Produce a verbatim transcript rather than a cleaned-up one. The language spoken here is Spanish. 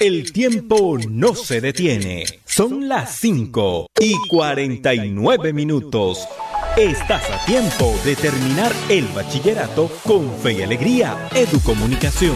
El tiempo no se detiene. Son las cinco y cuarenta y nueve minutos. Estás a tiempo de terminar el bachillerato con fe y alegría. Educomunicación.